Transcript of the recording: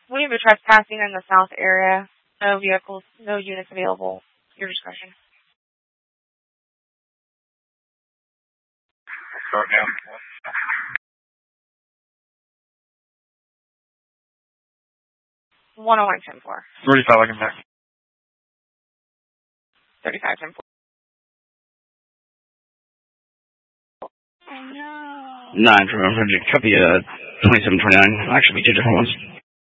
We have a trespassing in the south area. No vehicles, no units available. Your discretion. Start now. 101-10-4. 35, I can back. 35-10-4. Oh no. 9 from Virginia. Copy 2729. Actually, be two different ones.